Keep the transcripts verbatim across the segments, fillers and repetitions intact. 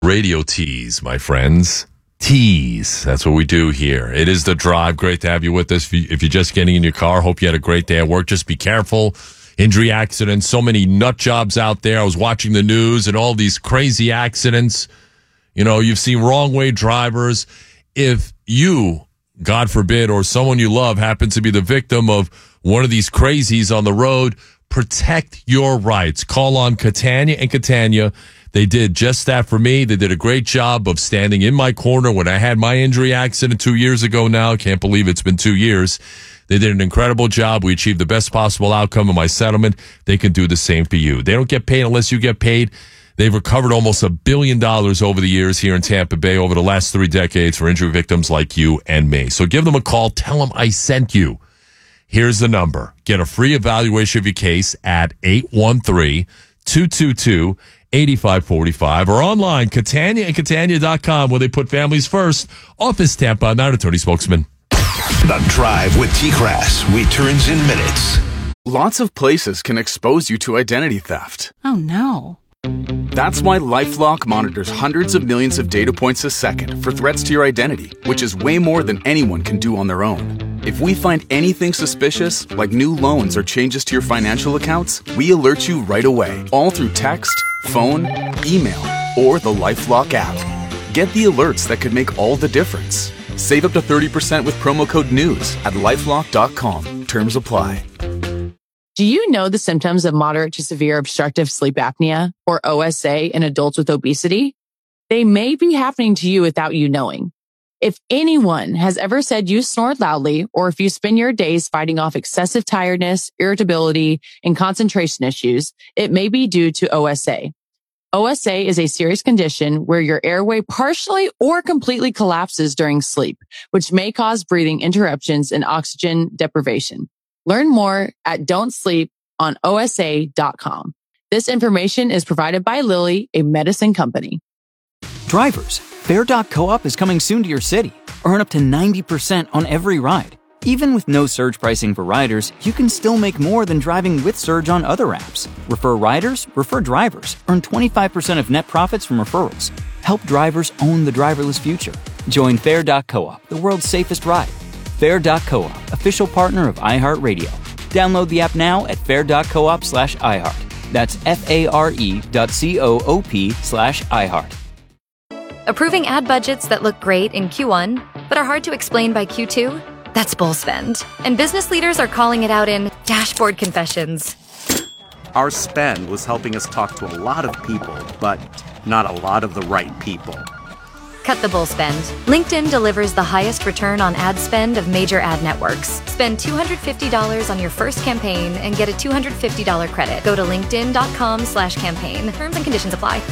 Radio tease, my friends. Tease. That's what we do here. It is The Drive. Great to have you with us. If, you, if you're just getting in your car, hope you had a great day at work. Just be careful. Injury accidents. So many nut jobs out there. I was watching the news and all these crazy accidents. You know, you've seen wrong way drivers. If you, God forbid, or someone you love happens to be the victim of one of these crazies on the road, protect your rights. Call on Catania and Catania. They did just that for me. They did a great job of standing in my corner when I had my injury accident two years ago now. Can't believe it's been two years. They did an incredible job. We achieved the best possible outcome of my settlement. They can do the same for you. They don't get paid unless you get paid. They've recovered almost a billion dollars over the years here in Tampa Bay over the last three decades for injury victims like you and me. So give them a call. Tell them I sent you. Here's the number. Get a free evaluation of your case at eight one three, two two two, eight five four five or online, Catania and Catania dot com, where they put families first. Office Tampa, not attorney spokesman. The Drive with T-Crass returns in minutes. Lots of places can expose you to identity theft. Oh, no. That's why LifeLock monitors hundreds of millions of data points a second for threats to your identity, which is way more than anyone can do on their own. If we find anything suspicious, like new loans or changes to your financial accounts, we alert you right away, all through text, phone, email, or the LifeLock app. Get the alerts that could make all the difference. Save up to thirty percent with promo code NEWS at lifelock dot com. Terms apply. Do you know the symptoms of moderate to severe obstructive sleep apnea, or O S A, in adults with obesity? They may be happening to you without you knowing. If anyone has ever said you snore loudly, or if you spend your days fighting off excessive tiredness, irritability, and concentration issues, it may be due to O S A. O S A is a serious condition where your airway partially or completely collapses during sleep, which may cause breathing interruptions and oxygen deprivation. Learn more at don't sleep on O S A dot com. This information is provided by Lilly, a medicine company. Drivers, Fare dot co-op is coming soon to your city. Earn up to ninety percent on every ride. Even with no surge pricing for riders, you can still make more than driving with Surge on other apps. Refer riders, refer drivers. Earn twenty-five percent of net profits from referrals. Help drivers own the driverless future. Join Fare dot co-op, the world's safest ride. Fare dot co-op, official partner of iHeartRadio. Download the app now at fare dot coop slash iHeart. That's F-A-R-E dot C-O-O-P slash iHeart. Approving ad budgets that look great in Q one, but are hard to explain by Q two? That's bull spend. And business leaders are calling it out in dashboard confessions. Our spend was helping us talk to a lot of people, but not a lot of the right people. Cut the bull spend. LinkedIn delivers the highest return on ad spend of major ad networks. Spend two hundred fifty dollars on your first campaign and get a two hundred fifty dollars credit. Go to linkedin dot com slash campaign. Terms and conditions apply.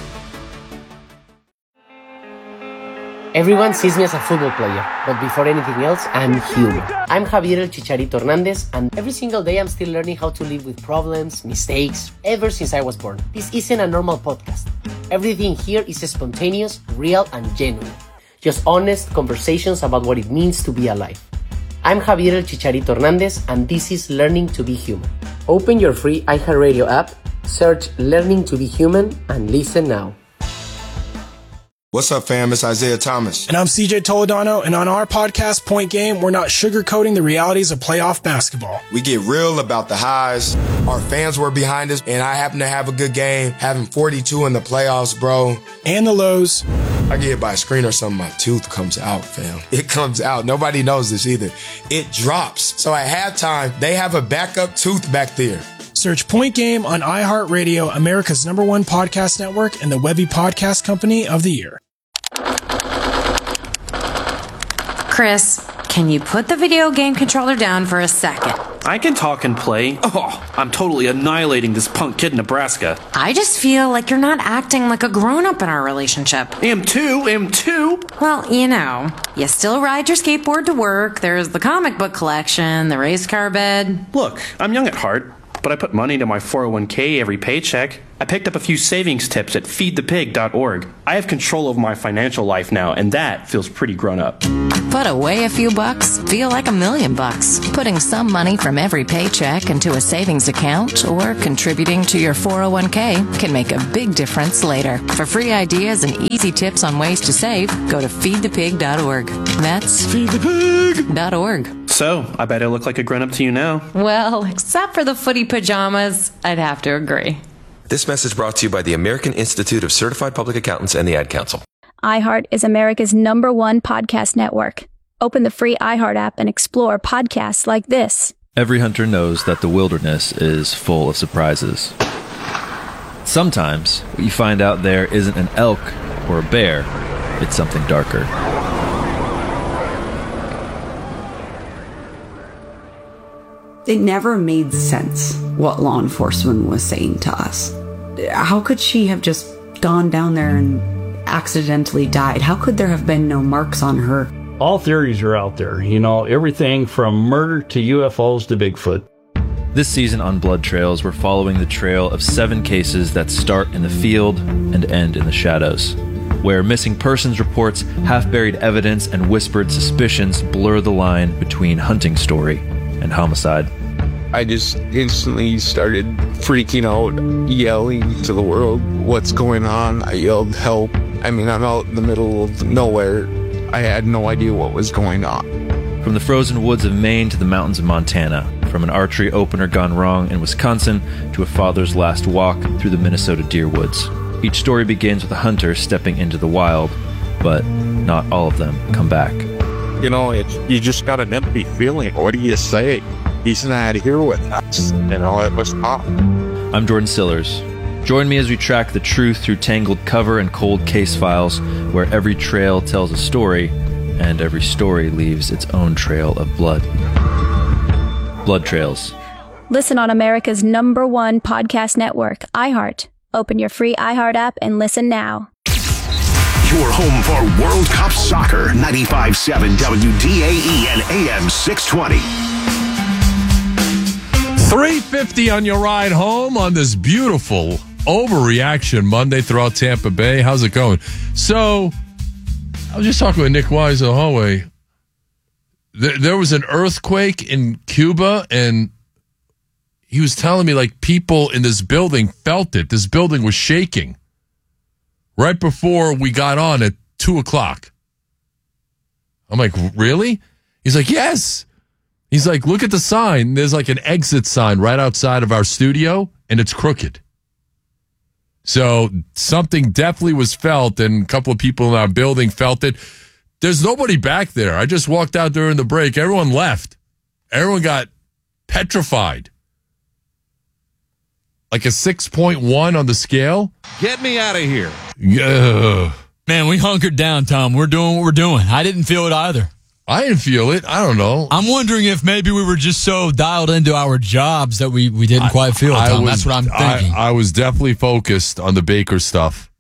Everyone sees me as a football player, but before anything else, I'm human. I'm Javier El Chicharito Hernandez, and every single day I'm still learning how to live with problems, mistakes, ever since I was born. This isn't a normal podcast. Everything here is spontaneous, real, and genuine. Just honest conversations about what it means to be alive. I'm Javier El Chicharito Hernandez, and this is Learning to be Human. Open your free iHeartRadio app, search Learning to be Human, and listen now. What's up, fam? It's Isaiah Thomas. And I'm C J Toledano, and on our podcast, Point Game, we're not sugarcoating the realities of playoff basketball. We get real about the highs. Our fans were behind us, and I happen to have a good game, having forty-two in the playoffs, bro. And the lows. I get hit by a screen or something, my tooth comes out, fam. It comes out. Nobody knows this either. It drops. So at halftime, they have a backup tooth back there. Search Point Game on iHeartRadio, America's number one podcast network, and the Webby Podcast Company of the Year. Chris, can you put the video game controller down for a second? I can talk and play. Oh, I'm totally annihilating this punk kid in Nebraska. I just feel like you're not acting like a grown-up in our relationship. Am too, am too. Well, you know, you still ride your skateboard to work, there's the comic book collection, the race car bed. Look, I'm young at heart, but I put money into my four oh one k every paycheck. I picked up a few savings tips at feed the pig dot org. I have control over my financial life now, and that feels pretty grown up. Put away a few bucks, feel like a million bucks. Putting some money from every paycheck into a savings account or contributing to your four oh one k can make a big difference later. For free ideas and easy tips on ways to save, go to feed the pig dot org. That's feed the pig dot org. So, I bet I look like a grown-up to you now. Well, except for the footy pajamas, I'd have to agree. This message brought to you by the American Institute of Certified Public Accountants and the Ad Council. iHeart is America's number one podcast network. Open the free iHeart app and explore podcasts like this. Every hunter knows that the wilderness is full of surprises. Sometimes, what you find out there isn't an elk or a bear, it's something darker. It never made sense what law enforcement was saying to us. How could she have just gone down there and accidentally died? How could there have been no marks on her? All theories are out there, you know, everything from murder to U F Os to Bigfoot. This season on Blood Trails, we're following the trail of seven cases that start in the field and end in the shadows, where missing persons reports, half-buried evidence, and whispered suspicions blur the line between hunting story and homicide. I just instantly started freaking out, yelling to the world, what's going on? I yelled, help. I mean, I'm out in the middle of nowhere. I had no idea what was going on. From the frozen woods of Maine to the mountains of Montana, from an archery opener gone wrong in Wisconsin to a father's last walk through the Minnesota deer woods. Each story begins with a hunter stepping into the wild, but not all of them come back. You know, it's, you just got an empty feeling. What do you say? He's not here with us. You know, it was tough. I'm Jordan Sillers. Join me as we track the truth through tangled cover and cold case files, where every trail tells a story, and every story leaves its own trail of blood. Blood Trails. Listen on America's number one podcast network, iHeart. Open your free iHeart app and listen now. Your home for World Cup Soccer, ninety-five point seven W D A E and A M six twenty. three fifty on your ride home on this beautiful overreaction Monday throughout Tampa Bay. How's it going? So, I was just talking with Nick Wise in the hallway. There, there was an earthquake in Cuba, and he was telling me, like, people in this building felt it. This building was shaking right before we got on at two o'clock. I'm like, really? He's like, yes. He's like, look at the sign. There's like an exit sign right outside of our studio, and it's crooked. So something definitely was felt, and a couple of people in our building felt it. There's nobody back there. I just walked out during the break. Everyone left. Everyone got petrified. Like a six point one on the scale. Get me out of here. Yeah. Man, we hunkered down, Tom. We're doing what we're doing. I didn't feel it either. I didn't feel it. I don't know. I'm wondering if maybe we were just so dialed into our jobs that we, we didn't quite feel it, Tom. Was, That's what I'm thinking. I, I was definitely focused on the Baker stuff.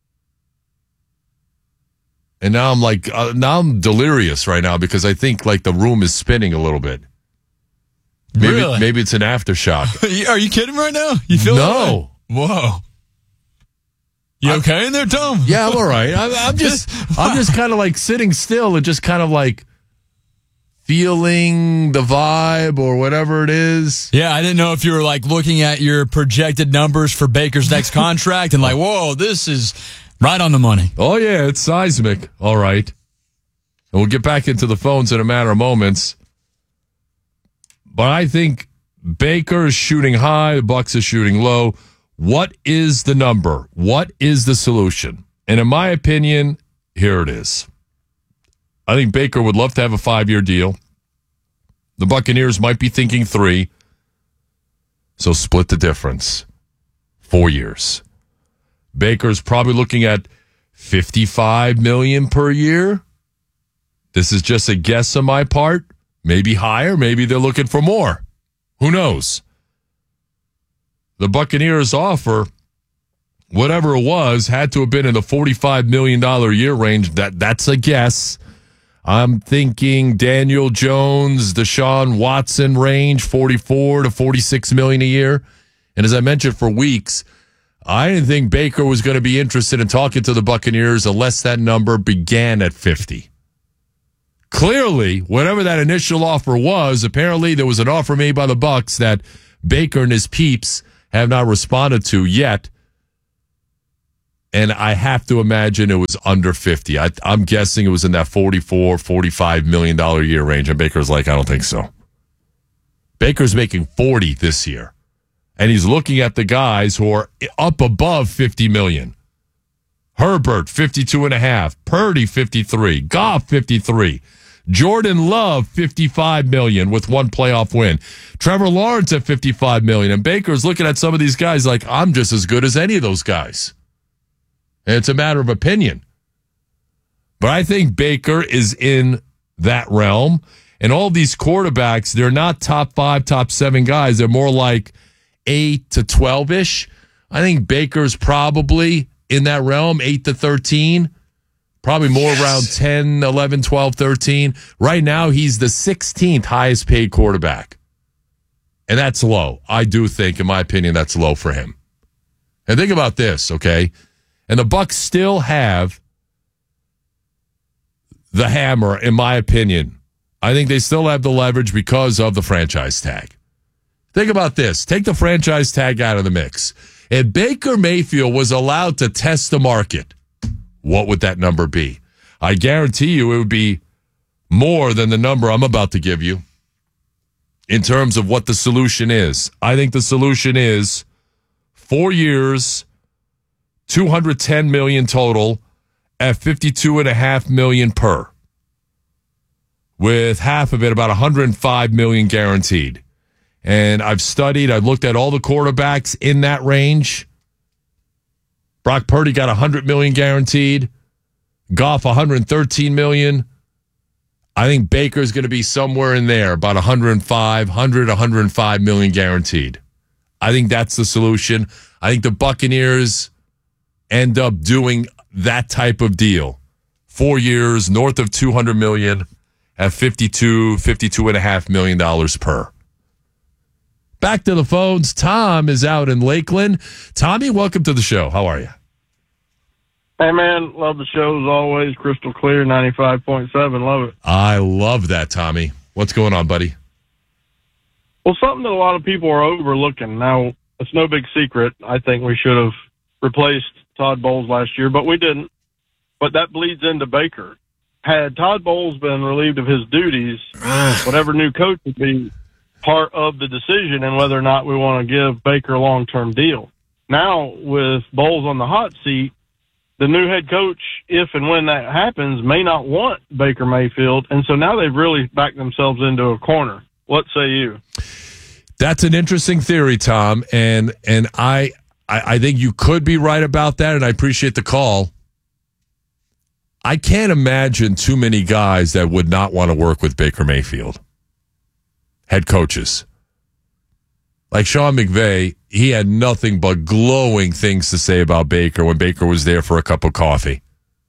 And now I'm like, uh, now I'm delirious right now because I think like the room is spinning a little bit. Maybe, really? Maybe it's an aftershock. Are you kidding right now? You feel No. That way? Whoa. You I'm, okay in there, Tom? Yeah, I'm all right. I'm, I'm just, I'm just kind of like sitting still and just kind of like feeling the vibe or whatever it is. Yeah, I didn't know if you were like looking at your projected numbers for Baker's next contract and like, whoa, this is right on the money. Oh, yeah, it's seismic. All right. And we'll get back into the phones in a matter of moments. But I think Baker is shooting high, the Bucks is shooting low. What is the number? What is the solution? And in my opinion, here it is. I think Baker would love to have a five-year deal. The Buccaneers might be thinking three. So split the difference. Four years. Baker's probably looking at fifty-five million dollars per year. This is just a guess on my part. Maybe higher. Maybe they're looking for more. Who knows? The Buccaneers offer, whatever it was, had to have been in the forty-five million dollars a year range. That That's a guess. I'm thinking Daniel Jones, Deshaun Watson range, forty-four to forty-six million dollars a year. And as I mentioned for weeks, I didn't think Baker was going to be interested in talking to the Buccaneers unless that number began at fifty. Clearly, whatever that initial offer was, apparently there was an offer made by the Bucs that Baker and his peeps have not responded to yet. And I have to imagine it was under fifty. I, I'm guessing it was in that forty-four, forty-five million dollars a year range. And Baker's like, I don't think so. Baker's making forty this year. And he's looking at the guys who are up above fifty million. Herbert, fifty-two and a half. Purdy, fifty-three. Goff, fifty-three. Jordan Love, fifty-five million with one playoff win. Trevor Lawrence at fifty-five million. And Baker's looking at some of these guys like, I'm just as good as any of those guys. And it's a matter of opinion. But I think Baker is in that realm. And all these quarterbacks, they're not top five, top seven guys. They're more like eight to twelve-ish. I think Baker's probably in that realm, eight to thirteen. Probably more yes. around ten, eleven, twelve, thirteen. Right now, he's the sixteenth highest paid quarterback. And that's low. I do think, in my opinion, that's low for him. And think about this, okay? And the Bucs still have the hammer, in my opinion. I think they still have the leverage because of the franchise tag. Think about this. Take the franchise tag out of the mix. If Baker Mayfield was allowed to test the market, what would that number be? I guarantee you it would be more than the number I'm about to give you in terms of what the solution is. I think the solution is four years, two hundred ten million dollars total at fifty-two point five million dollars per, with half of it, about one hundred five million dollars guaranteed. And I've studied, I've looked at all the quarterbacks in that range. Brock Purdy got one hundred million dollars guaranteed. Goff, one hundred thirteen million dollars. I think Baker's going to be somewhere in there, about one hundred five, one hundred, one hundred five million dollars guaranteed. I think that's the solution. I think the Buccaneers end up doing that type of deal. Four years, north of two hundred million dollars at fifty-two, fifty-two point five million dollars per. Back to the phones. Tom is out in Lakeland. Tommy, welcome to the show. How are you? Hey, man. Love the show as always. Crystal clear, ninety-five point seven. Love it. I love that, Tommy. What's going on, buddy? Well, something that a lot of people are overlooking. Now, it's no big secret. I think we should have replaced Todd Bowles last year, but we didn't. But that bleeds into Baker. Had Todd Bowles been relieved of his duties, whatever new coach would be part of the decision and whether or not we want to give Baker a long-term deal. Now, with Bowles on the hot seat, the new head coach, if and when that happens, may not want Baker Mayfield, and so now they've really backed themselves into a corner. What say you? That's an interesting theory, Tom, and and I, I I think you could be right about that, and I appreciate the call. I can't imagine too many guys that would not want to work with Baker Mayfield. Head coaches. Like Sean McVay, he had nothing but glowing things to say about Baker when Baker was there for a cup of coffee.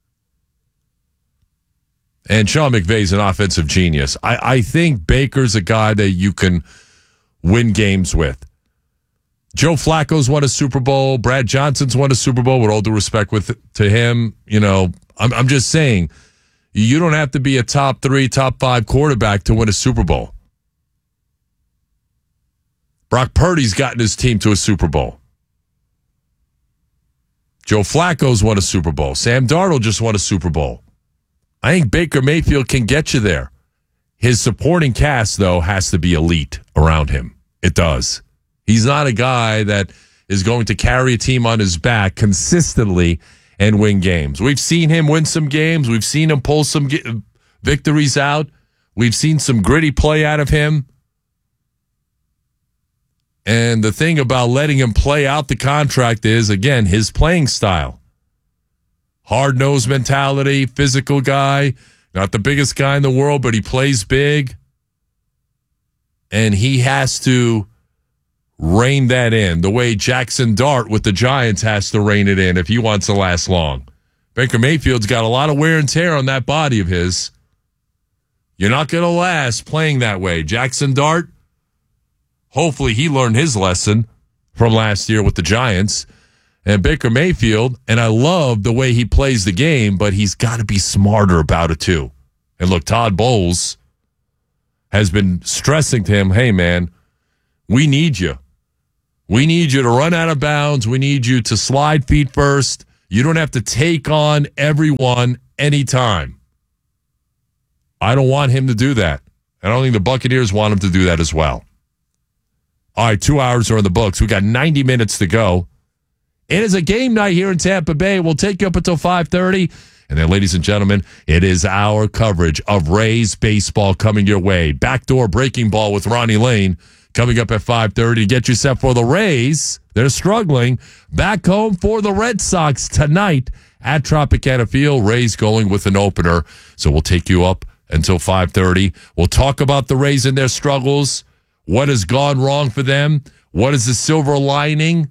And Sean McVay's an offensive genius. I, I think Baker's a guy that you can win games with. Joe Flacco's won a Super Bowl. Brad Johnson's won a Super Bowl, with all due respect with to him. You know, I'm, I'm just saying, you don't have to be a top three, top five quarterback to win a Super Bowl. Brock Purdy's gotten his team to a Super Bowl. Joe Flacco's won a Super Bowl. Sam Darnold just won a Super Bowl. I think Baker Mayfield can get you there. His supporting cast, though, has to be elite around him. It does. He's not a guy that is going to carry a team on his back consistently and win games. We've seen him win some games. We've seen him pull some victories out. We've seen some gritty play out of him. And the thing about letting him play out the contract is, again, his playing style. Hard-nosed mentality, physical guy, not the biggest guy in the world, but he plays big. And he has to rein that in the way Jackson Dart with the Giants has to rein it in if he wants to last long. Baker Mayfield's got a lot of wear and tear on that body of his. You're not going to last playing that way. Jackson Dart, hopefully he learned his lesson from last year with the Giants. and Baker Mayfield, and I love the way he plays the game, but he's got to be smarter about it too. And look, Todd Bowles has been stressing to him, hey, man, we need you. We need you to run out of bounds. We need you to slide feet first. You don't have to take on everyone anytime. I don't want him to do that. I don't think the Buccaneers want him to do that as well. All right, two hours are in the books. We got ninety minutes to go. It is a game night here in Tampa Bay. We'll take you up until five thirty. And then, ladies and gentlemen, it is our coverage of Rays baseball coming your way. Backdoor breaking ball with Ronnie Lane coming up at five thirty to get you set for the Rays. They're struggling. Back home for the Red Sox tonight at Tropicana Field. Rays going with an opener. So we'll take you up until five thirty. We'll talk about the Rays and their struggles. What has gone wrong for them? What is the silver lining?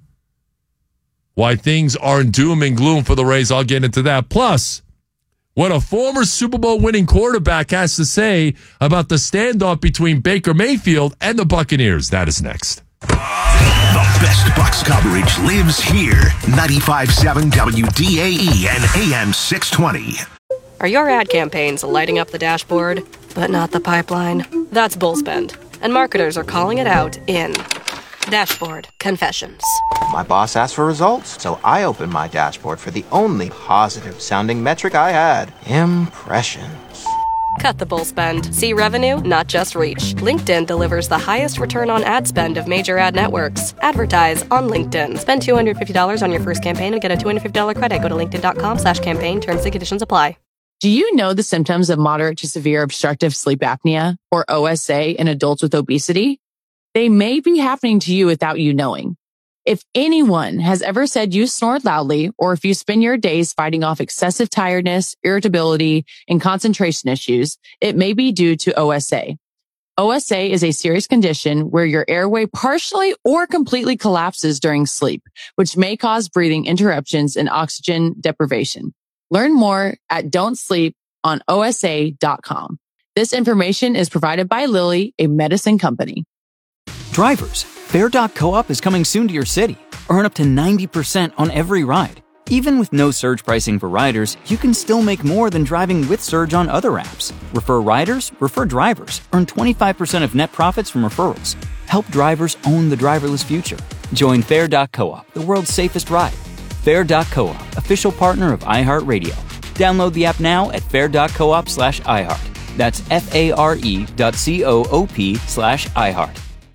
Why things aren't doom and gloom for the Rays. I'll get into that. Plus, what a former Super Bowl winning quarterback has to say about the standoff between Baker Mayfield and the Buccaneers. That is next. The best Bucs coverage lives here. ninety-five point seven W D A E and A M six twenty. Are your ad campaigns lighting up the dashboard, but not the pipeline? That's Bullspend. And marketers are calling it out in Dashboard Confessions. My boss asked for results, so I opened my dashboard for the only positive-sounding metric I had. Impressions. Cut the bull spend. See revenue, not just reach. LinkedIn delivers the highest return on ad spend of major ad networks. Advertise on LinkedIn. Spend two hundred fifty dollars on your first campaign and get a two hundred fifty dollars credit. Go to linkedin.com slash campaign. Terms and conditions apply. Do you know the symptoms of moderate to severe obstructive sleep apnea, or O S A, in adults with obesity? They may be happening to you without you knowing. If anyone has ever said you snored loudly, or if you spend your days fighting off excessive tiredness, irritability, and concentration issues, it may be due to O S A. O S A is a serious condition where your airway partially or completely collapses during sleep, which may cause breathing interruptions and oxygen deprivation. Learn more at don't sleep on O S A dot com. This information is provided by Lilly, a medicine company. Drivers, Fair dot Co-op is coming soon to your city. Earn up to ninety percent on every ride. Even with no surge pricing for riders, you can still make more than driving with surge on other apps. Refer riders, refer drivers. Earn twenty-five percent of net profits from referrals. Help drivers own the driverless future. Join Fair dot Co-op, the world's safest ride. Fair dot Co-op, official partner of iHeartRadio. Download the app now at fair dot coop slash iHeart. That's F-A-R-E dot C-O-O-P slash iHeart.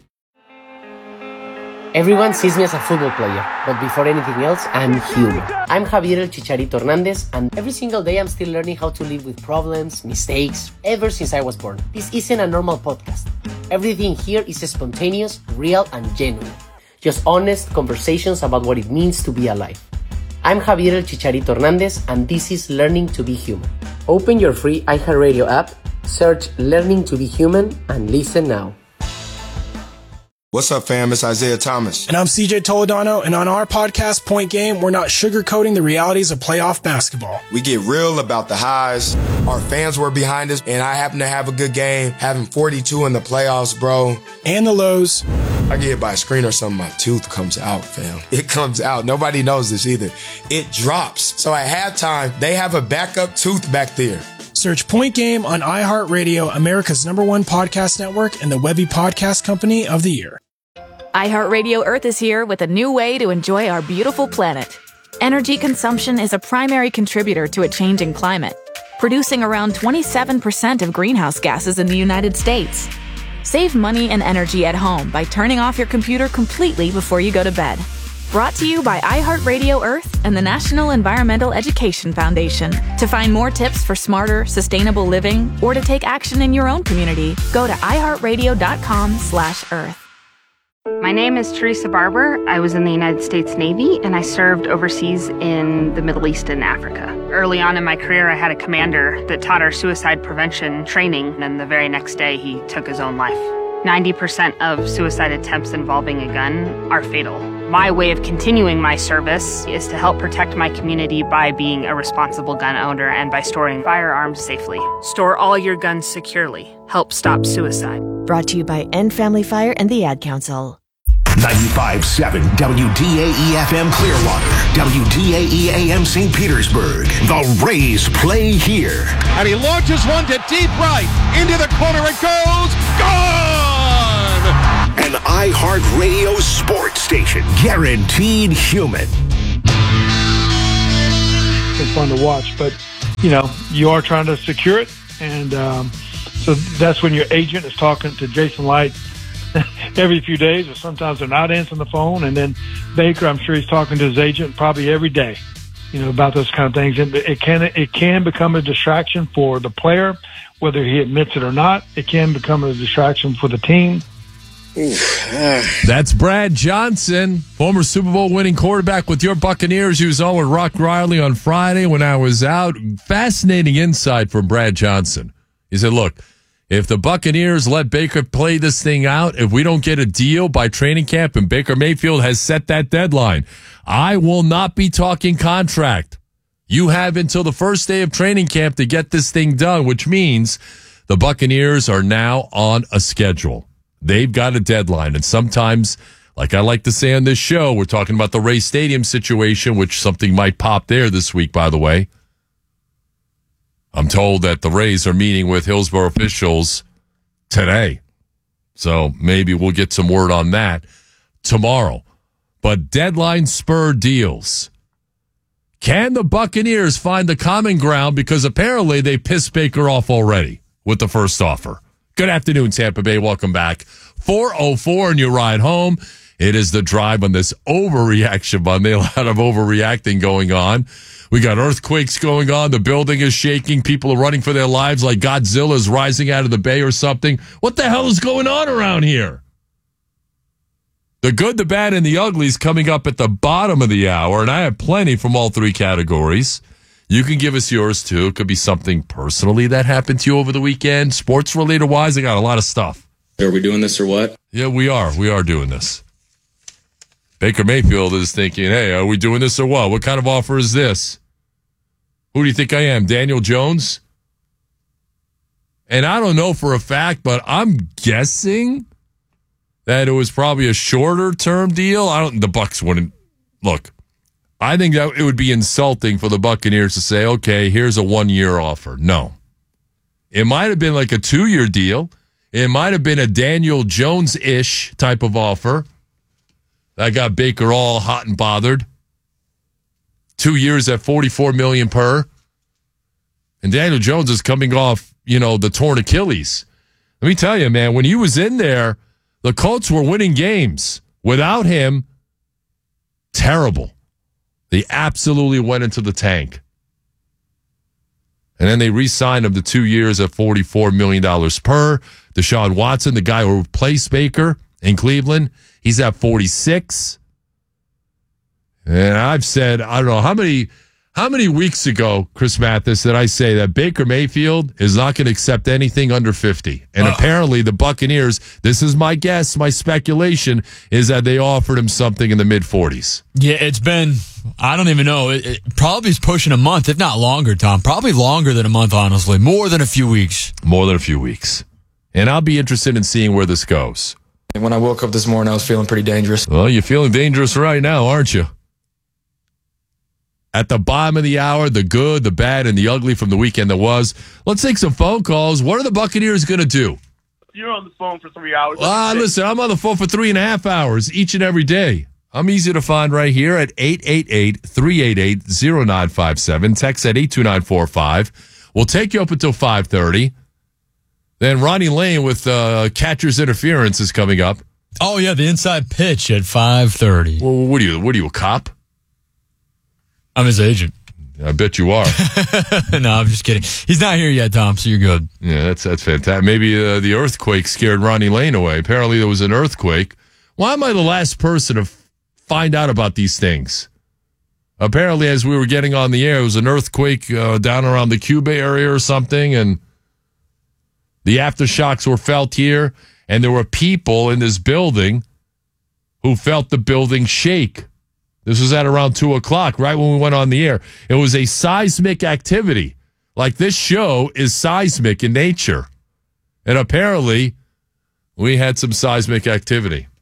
Everyone sees me as a football player, but before anything else, I'm human. I'm Javier El Chicharito Hernandez, and every single day I'm still learning how to live with problems, mistakes, ever since I was born. This isn't a normal podcast. Everything here is spontaneous, real, and genuine. Just honest conversations about what it means to be alive. I'm Javier El Chicharito Hernandez, and this is Learning to be Human. Open your free iHeartRadio app, search Learning to be Human, and listen now. What's up, fam? It's Isaiah Thomas. And I'm C J Toledano, and on our podcast, Point Game, we're not sugarcoating the realities of playoff basketball. We get real about the highs. Our fans were behind us, and I happen to have a good game, having forty-two in the playoffs, bro. And the lows. I get hit by a screen or something, my tooth comes out, fam. It comes out. Nobody knows this either. It drops. So at halftime, they have a backup tooth back there. Search Point Game on iHeartRadio, America's number one podcast network, and the Webby Podcast Company of the Year. iHeartRadio Earth is here with a new way to enjoy our beautiful planet. Energy consumption is a primary contributor to a changing climate, producing around twenty-seven percent of greenhouse gases in the United States. Save money and energy at home by turning off your computer completely before you go to bed. Brought to you by iHeartRadio Earth and the National Environmental Education Foundation. To find more tips for smarter, sustainable living, or to take action in your own community, go to iHeartRadio.com slash Earth. My name is Teresa Barber. I was in the United States Navy, and I served overseas in the Middle East and Africa. Early on in my career, I had a commander that taught our suicide prevention training, and the very next day, he took his own life. ninety percent of suicide attempts involving a gun are fatal. My way of continuing my service is to help protect my community by being a responsible gun owner and by storing firearms safely. Store all your guns securely. Help stop suicide. Brought to you by End Family Fire and the Ad Council. ninety-five point seven W D A E F M Clearwater, W D A E A M Saint Petersburg. The Rays play here. And he launches one to deep right. Into the corner it goes. Gone! An iHeartRadio sports station. Guaranteed human. It's fun to watch, but, you know, you are trying to secure it. And um, so that's when your agent is talking to Jason Light every few days, or sometimes they're not answering the phone. And then Baker, I'm sure he's talking to his agent probably every day, you know, about those kind of things. And it can, it can become a distraction for the player, whether he admits it or not. It can become a distraction for the team. That's Brad Johnson, former Super Bowl winning quarterback with your Buccaneers. He was on with Rock Riley on Friday when I was out. Fascinating insight from Brad Johnson. He said, look, if the Buccaneers let Baker play this thing out, if we don't get a deal by training camp, and Baker Mayfield has set that deadline, I will not be talking contract. You have until the first day of training camp to get this thing done, which means the Buccaneers are now on a schedule. They've got a deadline, and sometimes, like I like to say on this show, we're talking about the Ray Stadium situation, which something might pop there this week, by the way. I'm told that the Rays are meeting with Hillsborough officials today, so maybe we'll get some word on that tomorrow. But deadline spur deals. Can the Buccaneers find the common ground? Because apparently they pissed Baker off already with the first offer. Good afternoon, Tampa Bay. Welcome back. four oh four on your ride home. It is the drive on this overreaction Monday. A lot of overreacting going on. We got earthquakes going on. The building is shaking. People are running for their lives like Godzilla is rising out of the bay or something. What the hell is going on around here? The good, the bad, and the ugly is coming up at the bottom of the hour, and I have plenty from all three categories. You can give us yours, too. It could be something personally that happened to you over the weekend. Sports-related wise, I got a lot of stuff. Are we doing this or what? Yeah, we are. We are doing this. Baker Mayfield is thinking, hey, are we doing this or what? What kind of offer is this? Who do you think I am, Daniel Jones? And I don't know for a fact, but I'm guessing that it was probably a shorter-term deal. I don't. The Bucs wouldn't. Look, I think that it would be insulting for the Buccaneers to say, okay, here's a one-year offer. No. It might have been like a two-year deal. It might have been a Daniel Jones-ish type of offer that got Baker all hot and bothered. Two years at forty-four million dollars per. And Daniel Jones is coming off, you know, the torn Achilles. Let me tell you, man, when he was in there, the Colts were winning games. Without him, terrible. They absolutely went into the tank. And then they re-signed him to two years at forty-four million dollars per. Deshaun Watson, the guy who replaced Baker in Cleveland, he's at forty-six. And I've said, I don't know, how many how many weeks ago, Chris Mathis, did I say that Baker Mayfield is not going to accept anything under fifty? And uh, apparently the Buccaneers, this is my guess, my speculation, is that they offered him something in the mid-forties. Yeah, it's been, I don't even know, it, it probably is pushing a month, if not longer, Tom. Probably longer than a month, honestly. More than a few weeks. More than a few weeks. And I'll be interested in seeing where this goes. When I woke up this morning, I was feeling pretty dangerous. Well, you're feeling dangerous right now, aren't you? At the bottom of the hour, the good, the bad, and the ugly from the weekend that was. Let's take some phone calls. What are the Buccaneers going to do? You're on the phone for three hours. Ah, uh, listen, I'm on the phone for three and a half hours each and every day. I'm easy to find right here at eight eight eight, three eight eight, zero nine five seven. Text at eight two nine four five. We'll take you up until five thirty. Then Ronnie Lane with uh, catcher's interference is coming up. Oh, yeah, the inside pitch at five thirty. Well, what are you, what are you, a cop? I'm his agent. I bet you are. No, I'm just kidding. He's not here yet, Tom, so you're good. Yeah, that's that's fantastic. Maybe uh, the earthquake scared Ronnie Lane away. Apparently there was an earthquake. Why am I the last person to f- find out about these things? Apparently, as we were getting on the air, it was an earthquake uh, down around the Cuba area or something, and the aftershocks were felt here, and there were people in this building who felt the building shake. This was at around two o'clock, right when we went on the air. It was a seismic activity. Like, this show is seismic in nature. And apparently, we had some seismic activity.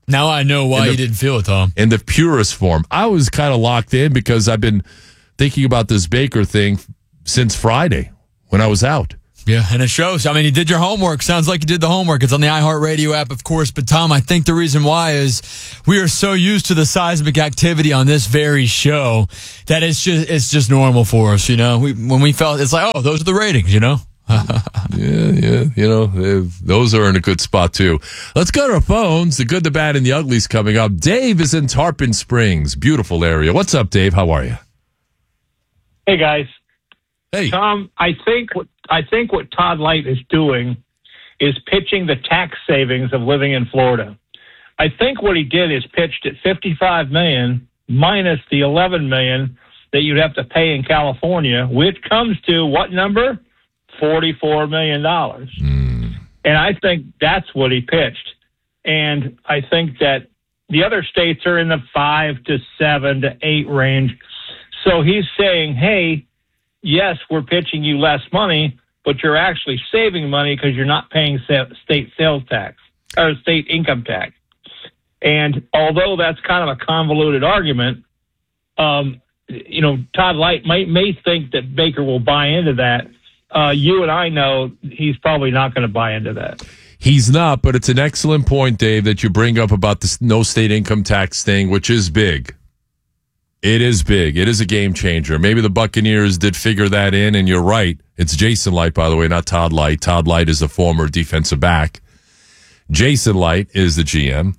Now I know why the, you didn't feel it, Tom. In the purest form. I was kind of locked in because I've been thinking about this Baker thing since Friday when I was out. Yeah, and it shows. I mean, you did your homework. Sounds like you did the homework. It's on the iHeartRadio app, of course. But, Tom, I think the reason why is we are so used to the seismic activity on this very show that it's just it's just normal for us, you know? We, when we felt, it's like, oh, those are the ratings, you know? yeah, yeah, you know, those are in a good spot, too. Let's go to our phones. The good, the bad, and the ugly's coming up. Dave is in Tarpon Springs. Beautiful area. What's up, Dave? How are you? Hey, guys. Hey. Tom, I think what I think what Todd Light is doing is pitching the tax savings of living in Florida. I think what he did is pitched at fifty-five million dollars minus the eleven million dollars that you'd have to pay in California, which comes to what number? forty-four million dollars. Mm. And I think that's what he pitched. And I think that the other states are in the five to seven to eight range. So he's saying, hey, yes, we're pitching you less money, but you're actually saving money because you're not paying state sales tax or state income tax. And although that's kind of a convoluted argument, um, you know, Todd Light may, may think that Baker will buy into that. Uh, you and I know he's probably not going to buy into that. He's not, but it's an excellent point, Dave, that you bring up about the no state income tax thing, which is big. It is big. It is a game changer. Maybe the Buccaneers did figure that in, and you're right. It's Jason Light, by the way, not Todd Light. Todd Light is the former defensive back. Jason Light is the G M.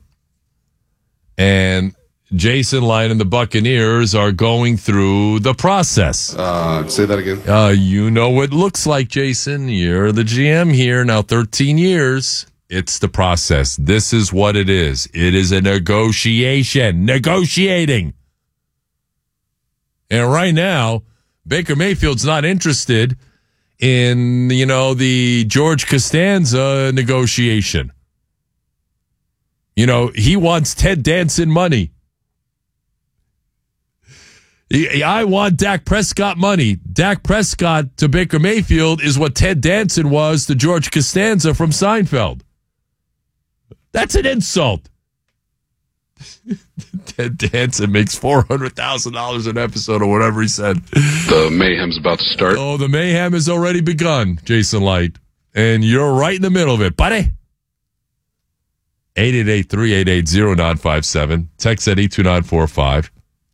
And Jason Light and the Buccaneers are going through the process. Uh, say that again. Uh, you know what it looks like, Jason. You're the G M here now, thirteen years. It's the process. This is what it is. It is a negotiation. Negotiating. And right now, Baker Mayfield's not interested in, you know, the George Costanza negotiation. You know, he wants Ted Danson money. I want Dak Prescott money. Dak Prescott to Baker Mayfield is what Ted Danson was to George Costanza from Seinfeld. That's an insult. Ted Danson makes four hundred thousand dollars an episode or whatever he said. The mayhem's about to start. Oh, the mayhem has already begun, Jason Light. And you're right in the middle of it, buddy. eight eight eight, three eight eight, zero nine five seven. Text at eight two nine four five.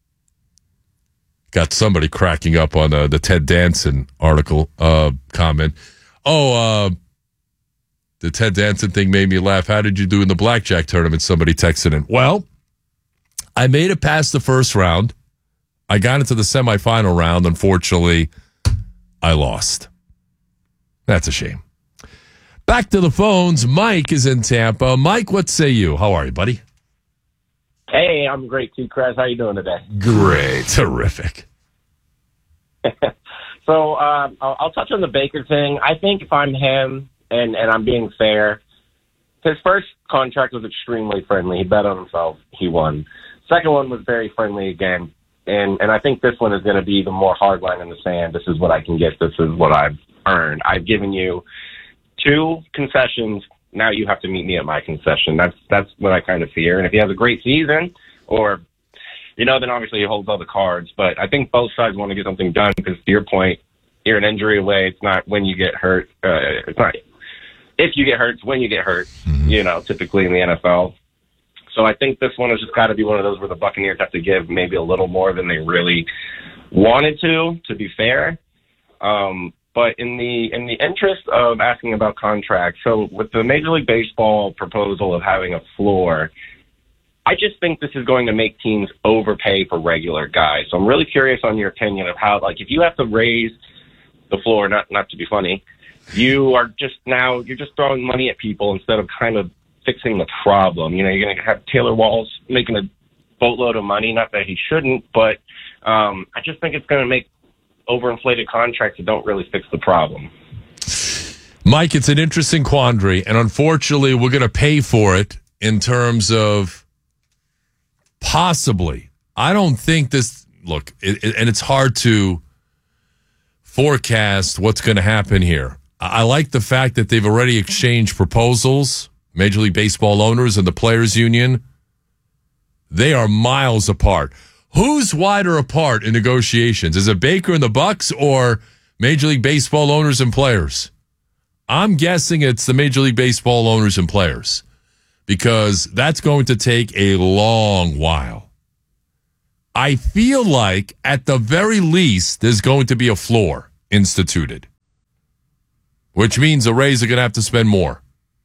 Got somebody cracking up on uh, the Ted Danson article, uh, comment. Oh, uh, the Ted Danson thing made me laugh. How did you do in the blackjack tournament? Somebody texted in. Well, I made it past the first round. I got into the semifinal round. Unfortunately, I lost. That's a shame. Back to the phones. Mike is in Tampa. Mike, what say you? How are you, buddy? Hey, I'm great too, Chris. How you doing today? Great. Terrific. so uh, I'll, I'll touch on the Baker thing. I think if I'm him, and, and I'm being fair, his first contract was extremely friendly. He bet on himself. He won. Second one was very friendly again. And, and I think this one is going to be the more hard line in the sand. This is what I can get. This is what I've earned. I've given you two concessions. Now you have to meet me at my concession. That's that's what I kind of fear. And if he has a great season, or, you know, then obviously he holds all the cards. But I think both sides want to get something done because, to your point, you're an injury away. It's not when you get hurt. Uh, it's not if you get hurt. It's when you get hurt, mm-hmm. you know, typically in the N F L. So I think this one has just got to be one of those where the Buccaneers have to give maybe a little more than they really wanted to, to be fair. Um, but in the in the interest of asking about contracts, so with the Major League Baseball proposal of having a floor, I just think this is going to make teams overpay for regular guys. So I'm really curious on your opinion of how, like, if you have to raise the floor, not not to be funny, you are just now, you're just throwing money at people instead of kind of fixing the problem. You know, you're going to have Taylor Walls making a boatload of money. Not that he shouldn't, but um, I just think it's going to make overinflated contracts that don't really fix the problem. Mike, it's an interesting quandary, and unfortunately, we're going to pay for it in terms of possibly. I don't think this, look, it, it, and it's hard to forecast what's going to happen here. I, I like the fact that they've already exchanged proposals, Major League Baseball owners and the Players Union, They are miles apart. Who's wider apart in negotiations? Is it Baker and the Bucks or Major League Baseball owners and players? I'm guessing it's the Major League Baseball owners and players because that's going to take a long while. I feel like at the very least there's going to be a floor instituted, which means the Rays are going to have to spend more.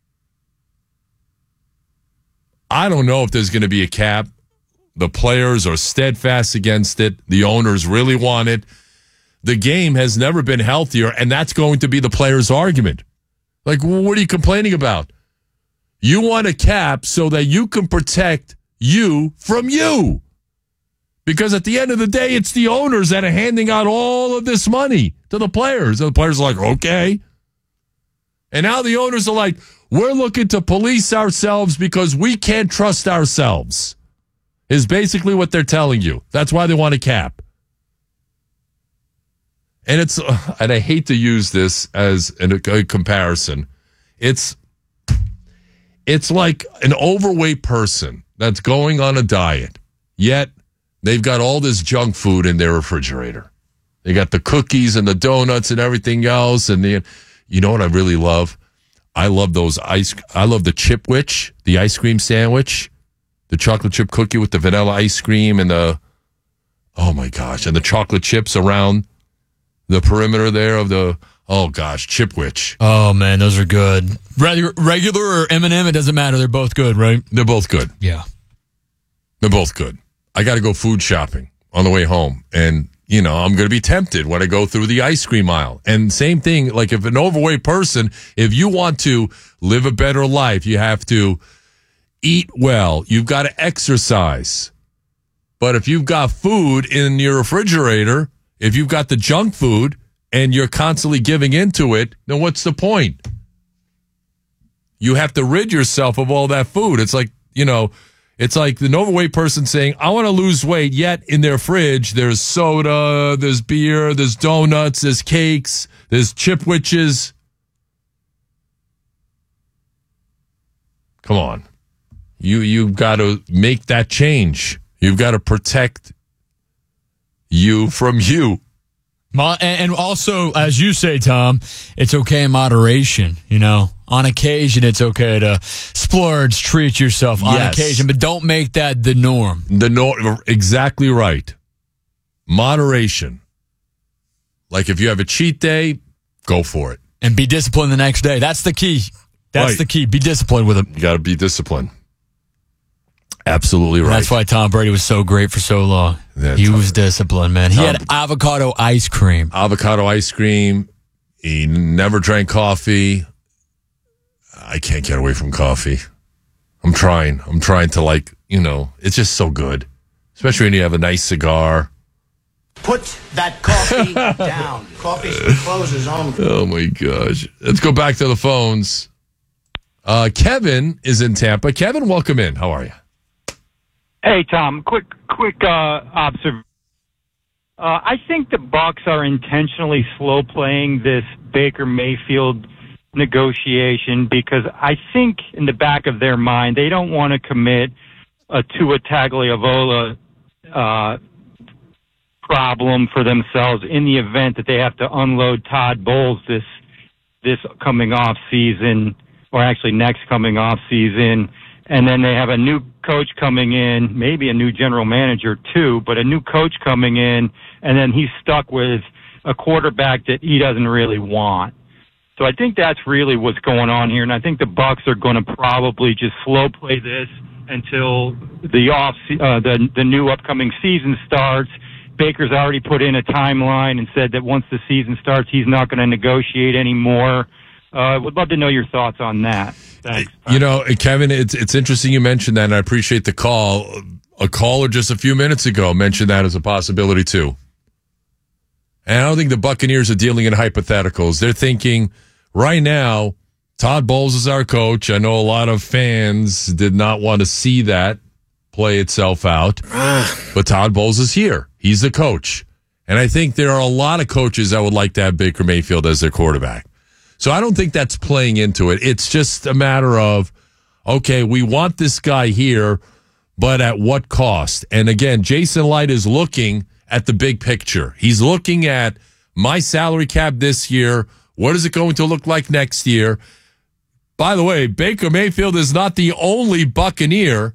I don't know if there's going to be a cap. The players are steadfast against it. The owners really want it. The game has never been healthier, and that's going to be the players' argument. Like, what are you complaining about? You want a cap so that you can protect you from you. Because at the end of the day, it's the owners that are handing out all of this money to the players. And the players are like, okay. And now the owners are like, we're looking to police ourselves because we can't trust ourselves. Is basically what they're telling you. That's why they want a cap. And it's, and I hate to use this as an, a comparison. It's, it's like an overweight person that's going on a diet, yet they've got all this junk food in their refrigerator. They got the cookies and the donuts and everything else. And the, you know what I really love? I love those ice. I love the Chipwich, the ice cream sandwich. The chocolate chip cookie with the vanilla ice cream and the, oh my gosh, and the chocolate chips around the perimeter there of the, oh gosh, Chipwich. Oh man, those are good. Regular, regular or M and M, it doesn't matter. They're both good, right? They're both good. Yeah. They're both good. I got to go food shopping on the way home. And, you know, I'm going to be tempted when I go through the ice cream aisle. And same thing, like if an overweight person, if you want to live a better life, you have to eat well. You've got to exercise. But if you've got food in your refrigerator, if you've got the junk food and you're constantly giving into it, then what's the point? You have to rid yourself of all that food. It's like, you know, it's like the overweight person saying, I want to lose weight, yet in their fridge, there's soda, there's beer, there's donuts, there's cakes, there's Chipwiches. Come on. You, you've got to make that change. You've got to protect you from you. And also, as you say, Tom, it's okay in moderation. You know, on occasion, it's okay to splurge, treat yourself on Yes. occasion, but don't make that the norm. The norm, exactly right. Moderation. Like if you have a cheat day, go for it. And be disciplined the next day. That's the key. That's Right. the key. Be disciplined with it. You got to be disciplined. Absolutely right. That's why Tom Brady was so great for so long. That's he was disciplined, man. He Tom- had avocado ice cream. Avocado ice cream. He never drank coffee. I can't get away from coffee. I'm trying. I'm trying to, like, you know, it's just so good. Especially when you have a nice cigar. Put that coffee down. Coffee closes on. Oh, my gosh. Let's go back to the phones. Uh, Kevin is in Tampa. Kevin, welcome in. How are you? Hey, Tom, quick quick uh, observation. Uh, I think the Bucks are intentionally slow playing this Baker Mayfield negotiation because I think in the back of their mind they don't want to commit a Tua Tagovailoa uh, problem for themselves in the event that they have to unload Todd Bowles this this coming off season, or actually next coming off season. And then they have a new coach coming in, maybe a new general manager too, but a new coach coming in, and then he's stuck with a quarterback that he doesn't really want. So I think that's really what's going on here, and I think the Bucks are going to probably just slow play this until the off uh, the the new upcoming season starts. Baker's already put in a timeline and said that once the season starts, he's not going to negotiate anymore. I uh, would love to know your thoughts on that. Thanks. You know, Kevin, it's it's interesting you mentioned that, and I appreciate the call. A caller just a few minutes ago mentioned that as a possibility, too. And I don't think the Buccaneers are dealing in hypotheticals. They're thinking, right now, Todd Bowles is our coach. I know a lot of fans did not want to see that play itself out. But Todd Bowles is here. He's the coach. And I think there are a lot of coaches that would like to have Baker Mayfield as their quarterback. So I don't think that's playing into it. It's just a matter of, okay, we want this guy here, but at what cost? And again, Jason Light is looking at the big picture. He's looking at my salary cap this year. What is it going to look like next year? By the way, Baker Mayfield is not the only Buccaneer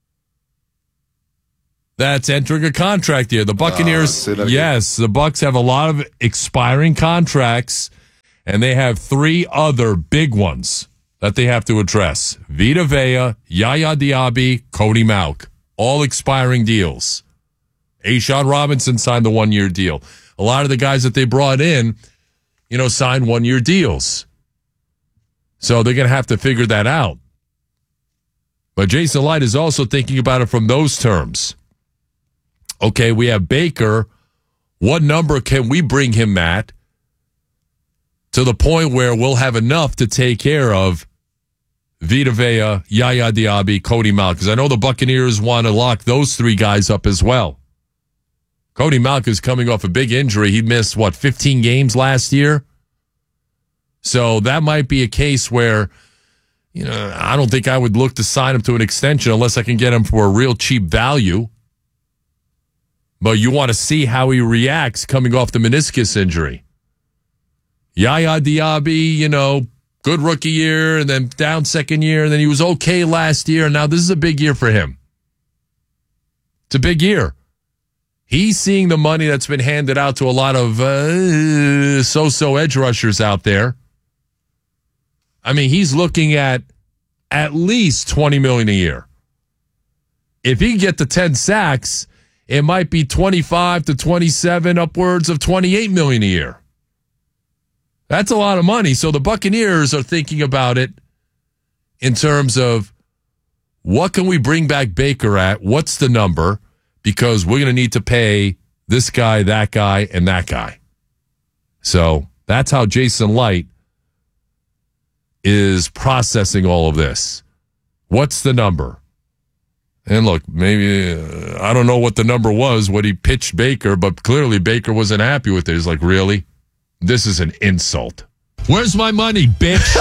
that's entering a contract year. The Buccaneers, uh, yes, the Bucs have a lot of expiring contracts, and they have three other big ones that they have to address. Vita Vea, Yaya Diaby, Cody Mauch, all expiring deals. A'Shawn Robinson signed the one-year deal. A lot of the guys that they brought in, you know, signed one-year deals. So they're going to have to figure that out. But Jason Light is also thinking about it from those terms. Okay, we have Baker. What number can we bring him at to the point where we'll have enough to take care of Vita Vea, Yaya Diaby, Cody Mauch? Because I know the Buccaneers want to lock those three guys up as well. Cody Mauch is coming off a big injury. He missed, what, fifteen games last year? So that might be a case where, you know, I don't think I would look to sign him to an extension unless I can get him for a real cheap value. But you want to see how he reacts coming off the meniscus injury. Yaya Diaby, you know, good rookie year and then down second year, and then he was okay last year. Now this is a big year for him. It's a big year. He's seeing the money that's been handed out to a lot of uh, so-so edge rushers out there. I mean, he's looking at at least twenty million dollars a year. If he can get to ten sacks, it might be twenty-five to twenty-seven, upwards of twenty-eight million dollars a year. That's a lot of money. So the Buccaneers are thinking about it in terms of what can we bring back Baker at? What's the number? Because we're going to need to pay this guy, that guy, and that guy. So that's how Jason Light is processing all of this. What's the number? And look, maybe, uh, I don't know what the number was, what he pitched Baker, but clearly Baker wasn't happy with it. He's like, really? This is an insult. Where's my money, bitch?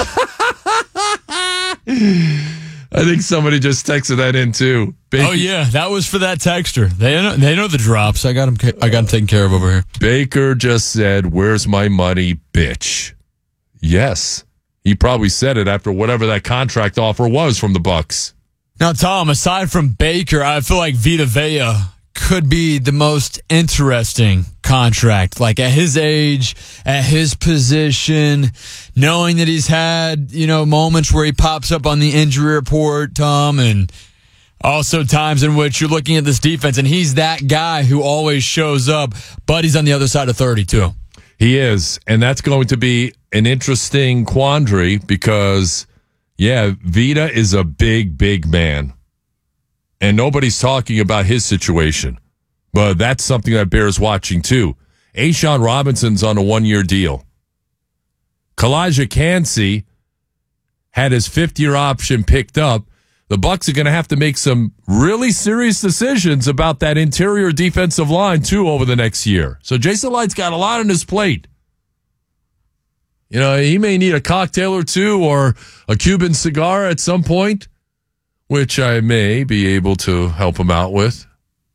I think somebody just texted that in too. Baker, oh yeah, that was for that texter. They know, they know the drops. I got him. I got him taken care of over here. Baker just said, "Where's my money, bitch?" Yes, he probably said it after whatever that contract offer was from the Bucs. Now, Tom, aside from Baker, I feel like Vita Vea could be the most interesting contract. Like at his age, at his position, knowing that he's had, you know, moments where he pops up on the injury report, Tom, and also times in which you're looking at this defense and he's that guy who always shows up, but he's on the other side of thirty too. He is, and that's going to be an interesting quandary because, yeah, Vita is a big, big man. And nobody's talking about his situation. But that's something that bears watching, too. A'Shawn Robinson's on a one-year deal. Kalijah Kancey had his fifth-year option picked up. The Bucs are going to have to make some really serious decisions about that interior defensive line, too, over the next year. So Jason Light's got a lot on his plate. You know, he may need a cocktail or two or a Cuban cigar at some point, which I may be able to help him out with.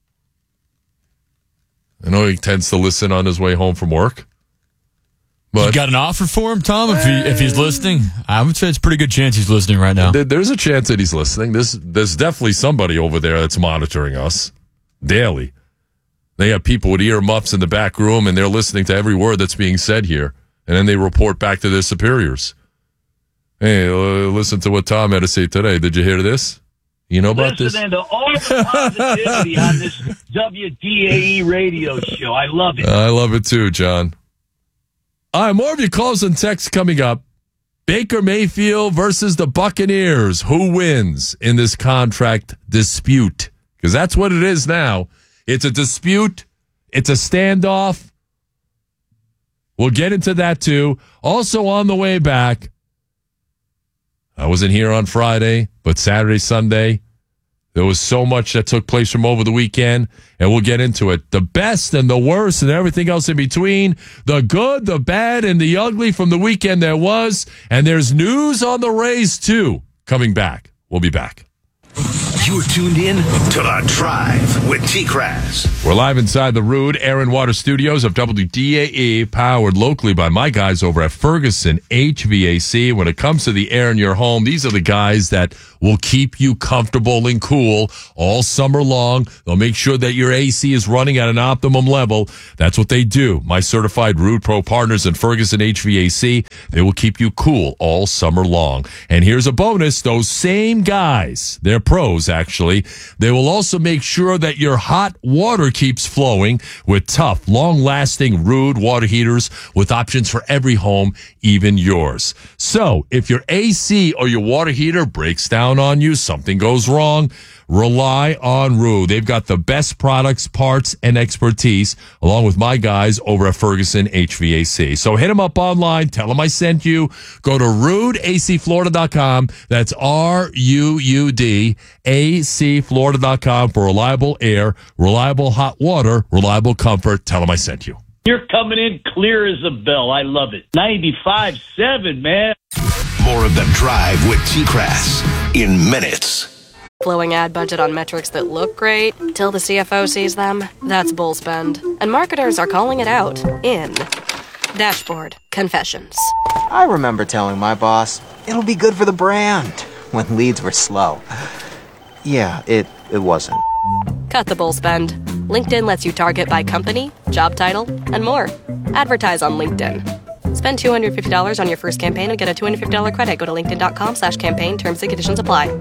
I know he tends to listen on his way home from work. But you got an offer for him, Tom, if he if he's listening? I would say it's a pretty good chance he's listening right now. There's a chance that he's listening. There's, there's definitely somebody over there that's monitoring us daily. They have people with earmuffs in the back room, and they're listening to every word that's being said here. And then they report back to their superiors. Hey, uh, listen to what Tom had to say today. Did you hear this? You know about this? Listening to all the positivity on this W D A E radio show. I love it. I love it too, John. All right, more of your calls and texts coming up. Baker Mayfield versus the Buccaneers. Who wins in this contract dispute? Because that's what it is now. It's a dispute. It's a standoff. We'll get into that too. Also on the way back, I wasn't here on Friday, but Saturday, Sunday, there was so much that took place from over the weekend, and we'll get into it. The best and the worst and everything else in between, the good, the bad, and the ugly from the weekend there was, and there's news on the Rays too coming back. We'll be back. You're tuned in to The Drive with T-Kraz. We're live inside the Rude Air and Water Studios of W D A E, powered locally by my guys over at Ferguson H V A C. When it comes to the air in your home, these are the guys that will keep you comfortable and cool all summer long. They'll make sure that your A C is running at an optimum level. That's what they do. My certified Rude Pro partners in Ferguson H V A C, they will keep you cool all summer long. And here's a bonus. Those same guys, they're pros actually, they will also make sure that your hot water keeps flowing with tough, long-lasting Rude water heaters with options for every home, even yours. So if your A C or your water heater breaks down on you, something goes wrong, rely on Rude. They've got the best products, parts, and expertise, along with my guys over at Ferguson H V A C. So hit them up online. Tell them I sent you. Go to rude A C Florida dot com. That's R U U D A C Florida dot com for reliable air, reliable hot water, reliable comfort. Tell them I sent you. You're coming in clear as a bell. I love it. ninety-five point seven, man. More of The Drive with T-Kraz in minutes. Flowing ad budget on metrics that look great till the C F O sees them. That's bull spend. And marketers are calling it out in Dashboard Confessions. I remember telling my boss, it'll be good for the brand, when leads were slow. Yeah, it, it wasn't. Cut the bull spend. LinkedIn lets you target by company, job title, and more. Advertise on LinkedIn. Spend two hundred fifty dollars on your first campaign and get a two hundred fifty dollars credit. Go to linkedin.com slash campaign. Terms and conditions apply.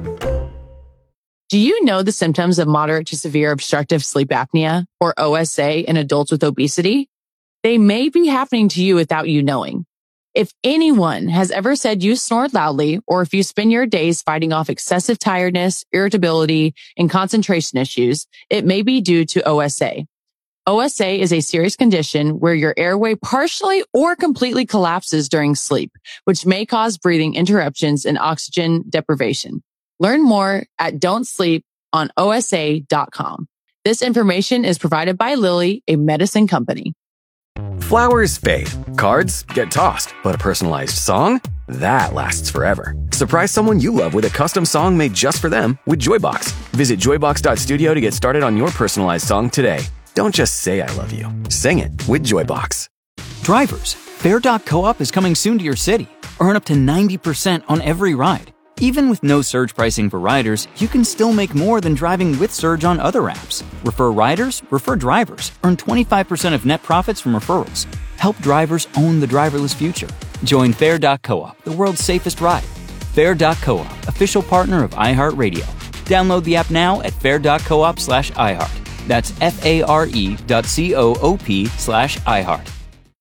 Do you know the symptoms of moderate to severe obstructive sleep apnea, or O S A, in adults with obesity? They may be happening to you without you knowing. If anyone has ever said you snored loudly, or if you spend your days fighting off excessive tiredness, irritability, and concentration issues, it may be due to O S A. O S A is a serious condition where your airway partially or completely collapses during sleep, which may cause breathing interruptions and oxygen deprivation. Learn more at don't sleep on O S A dot com. This information is provided by Lilly, a medicine company. Flowers fade, cards get tossed, but a personalized song? That lasts forever. Surprise someone you love with a custom song made just for them with Joybox. Visit joybox dot studio to get started on your personalized song today. Don't just say I love you. Sing it with Joybox. Drivers, Fair dot coop is coming soon to your city. Earn up to ninety percent on every ride. Even with no surge pricing for riders, you can still make more than driving with Surge on other apps. Refer riders, refer drivers. Earn twenty-five percent of net profits from referrals. Help drivers own the driverless future. Join Fair dot coop, the world's safest ride. Fair dot coop, official partner of iHeartRadio. Download the app now at fair dot coop slash iHeart. That's F-A-R-E dot C-O-O-P slash iHeart.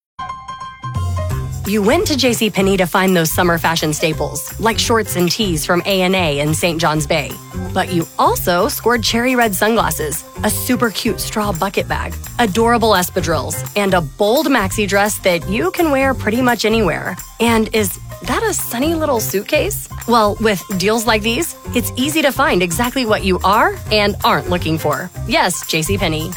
You went to JCPenney to find those summer fashion staples, like shorts and tees from A and A in Saint John's Bay. But you also scored cherry red sunglasses, a super cute straw bucket bag, adorable espadrilles, and a bold maxi dress that you can wear pretty much anywhere. And is that a sunny little suitcase? Well, with deals like these, it's easy to find exactly what you are and aren't looking for. Yes, JCPenney.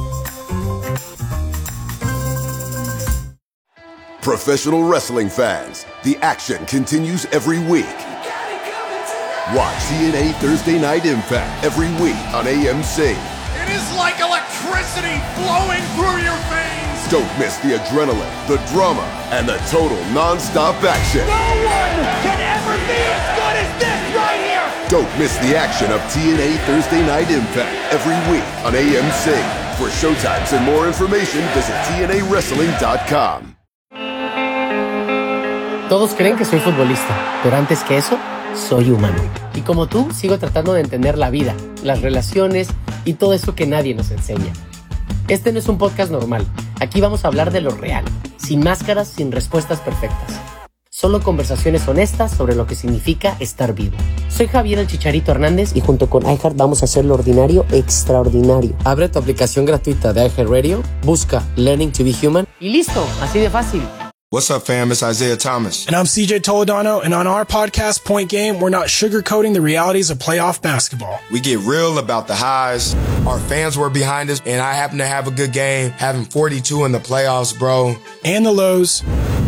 Professional wrestling fans, the action continues every week. Watch T N A Thursday Night Impact every week on A M C. It is like electricity flowing through your veins. Don't miss the adrenaline, the drama, and the total non-stop action. No one can ever be as good as this right here. Don't miss the action of T N A Thursday Night Impact every week on A M C. For showtimes and more information, visit T N A wrestling dot com. Todos creen que soy futbolista, pero antes que eso, soy humano. Y como tú, sigo tratando de entender la vida, las relaciones y todo eso que nadie nos enseña. Este no es un podcast normal. Aquí vamos a hablar de lo real, sin máscaras, sin respuestas perfectas. Solo conversaciones honestas sobre lo que significa estar vivo. Soy Javier el Chicharito Hernández y junto con iHeart vamos a hacer lo ordinario extraordinario. Abre tu aplicación gratuita de iHeartRadio, busca Learning to be Human y listo, así de fácil. What's up, fam? It's Isaiah Thomas. And I'm C J Toledano, and on our podcast, Point Game, we're not sugarcoating the realities of playoff basketball. We get real about the highs. Our fans were behind us, and I happened to have a good game, having forty-two in the playoffs, bro. And the lows.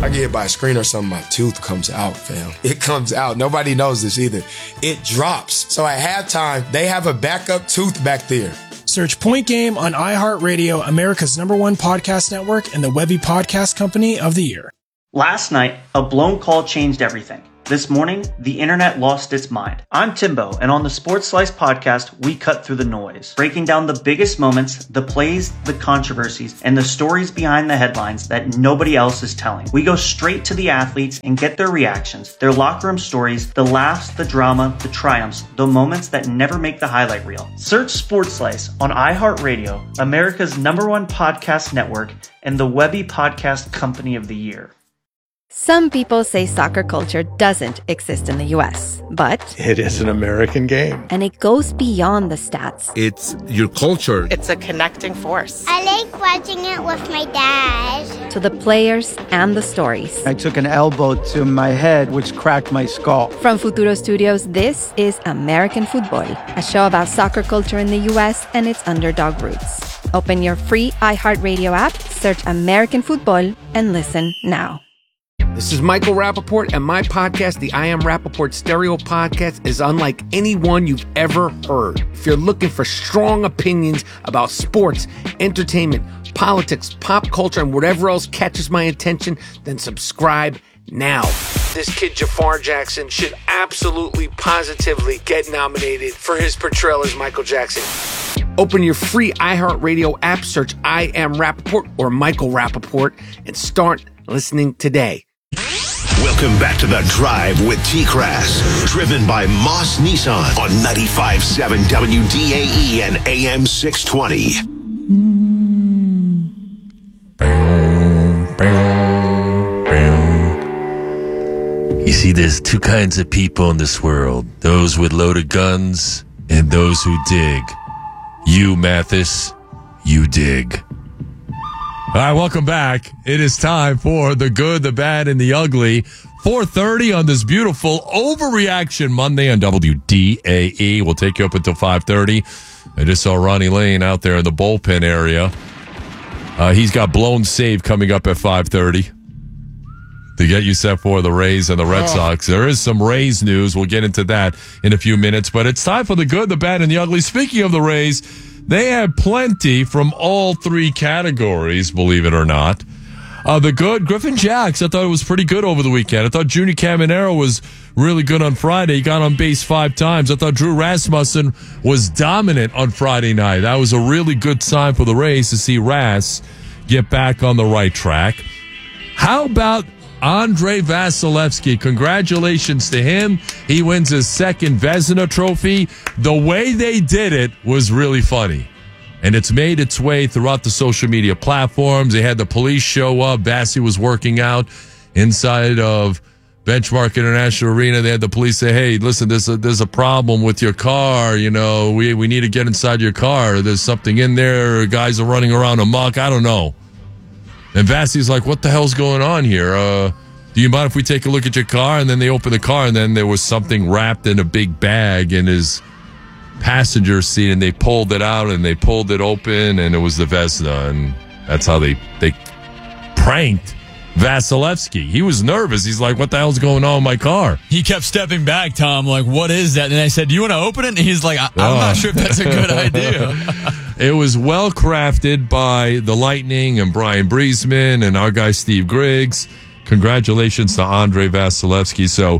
I get hit by a screen or something, my tooth comes out, fam. It comes out. Nobody knows this either. It drops. So at halftime, they have a backup tooth back there. Search Point Game on iHeartRadio, America's number one podcast network, and the Webby Podcast Company of the Year. Last night, a blown call changed everything. This morning, the internet lost its mind. I'm Timbo, and on the Sports Slice podcast, we cut through the noise, breaking down the biggest moments, the plays, the controversies, and the stories behind the headlines that nobody else is telling. We go straight to the athletes and get their reactions, their locker room stories, the laughs, the drama, the triumphs, the moments that never make the highlight reel. Search Sports Slice on iHeartRadio, America's number one podcast network, and the Webby Podcast Company of the Year. Some people say soccer culture doesn't exist in the U S, but it is an American game. And it goes beyond the stats. It's your culture. It's a connecting force. I like watching it with my dad. To the players and the stories. I took an elbow to my head, which cracked my skull. From Futuro Studios, this is American Football, a show about soccer culture in the U S and its underdog roots. Open your free iHeartRadio app, search American Football, and listen now. This is Michael Rappaport, and my podcast, the I Am Rappaport Stereo Podcast, is unlike any one you've ever heard. If you're looking for strong opinions about sports, entertainment, politics, pop culture, and whatever else catches my attention, then subscribe now. This kid, Jafar Jackson, should absolutely, positively get nominated for his portrayal as Michael Jackson. Open your free iHeartRadio app, search I Am Rappaport or Michael Rappaport, and start listening today. Welcome back to The Drive with T-Crass, driven by Moss Nissan on ninety-five point seven W D A E and A M six twenty. You see, there's two kinds of people in this world. Those with loaded guns and those who dig. You, Mathis, you dig. All right, welcome back. It is time for the good, the bad, and the ugly. four thirty on this beautiful Overreaction Monday on W D A E. We'll take you up until five thirty. I just saw Ronnie Lane out there in the bullpen area. Uh, he's got blown save coming up at five thirty to get you set for the Rays and the Red oh. Sox. There is some Rays news. We'll get into that in a few minutes. But it's time for the good, the bad, and the ugly. Speaking of the Rays, they had plenty from all three categories, believe it or not. Uh, the good, Griffin Jax, I thought it was pretty good over the weekend. I thought Junior Caminero was really good on Friday. He got on base five times. I thought Drew Rasmussen was dominant on Friday night. That was a really good sign for the Rays to see Ras get back on the right track. How about Andrei Vasilevsky? Congratulations to him. He wins his second Vezina trophy. The way they did it was really funny. And it's made its way throughout the social media platforms. They had the police show up. Vassy was working out inside of Benchmark International Arena. They had the police say, hey, listen, there's a, there's a problem with your car. You know, we, we need to get inside your car. There's something in there. Guys are running around amok. I don't know. And Vassy's like, what the hell's going on here? Uh, do you mind if we take a look at your car? And then they open the car, and then there was something wrapped in a big bag in his passenger seat, and they pulled it out, and they pulled it open, and it was the Vezina, and that's how they, they pranked Vasilevsky. He was nervous. He's like, what the hell's going on in my car? He kept stepping back, Tom, like, what is that? And I said, do you want to open it? And he's like, I- I'm oh. not sure if that's a good idea. It was well crafted by the Lightning and Brian Breesman and our guy Steve Griggs. Congratulations to Andrei Vasilevsky. So